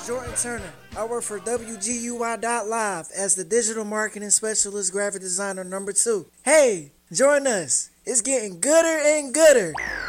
Jordan Turner. I work for WGUI.live as the digital marketing specialist graphic designer number 2. Hey, join us. It's getting gooder and gooder.